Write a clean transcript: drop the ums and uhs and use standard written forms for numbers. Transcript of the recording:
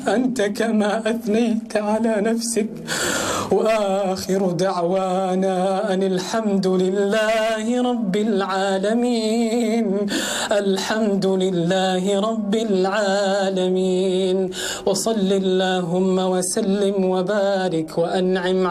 أنت كما أثنيت على نفسك. وآخر دعوانا أن الحمد لله رب العالمين. الحمد لله رب العالمين. وصل اللهم وسلم وبارك وأنعم